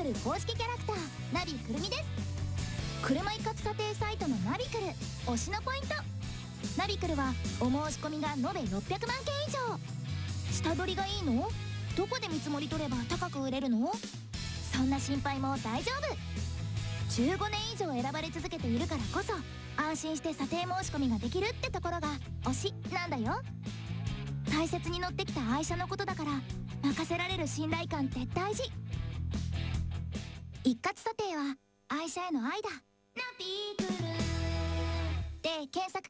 クル公式キャラクターナビくるみです。車一括査定サイトのナビクル推しのポイント。ナビクルはお申し込みが延べ600万件以上。下取りがいいの？どこで見積もり取れば高く売れるの？そんな心配も大丈夫。15年以上選ばれ続けているからこそ安心して査定申し込みができるってところが推しなんだよ。大切に乗ってきた愛車のことだから任せられる信頼感って大事。一括査定は愛車への愛だ。ナビクルで検索。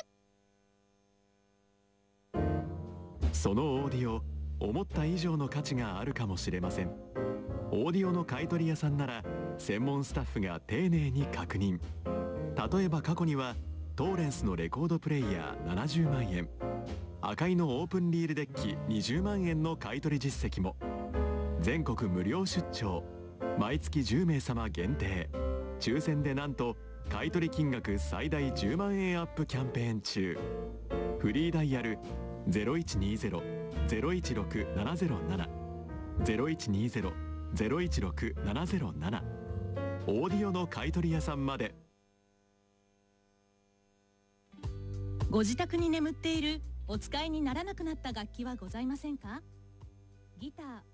そのオーディオ、思った以上の価値があるかもしれません。オーディオの買取屋さんなら専門スタッフが丁寧に確認。例えば過去にはトーレンスのレコードプレイヤー70万円、赤いのオープンリールデッキ20万円の買取実績も。全国無料出張、毎月10名様限定、抽選でなんと買取金額最大10万円アップキャンペーン中。フリーダイヤル 0120-016-707 0120-016-707、オーディオの買取屋さんまで。 ご自宅に眠っているお使いにならなくなった楽器はございませんか？ギター、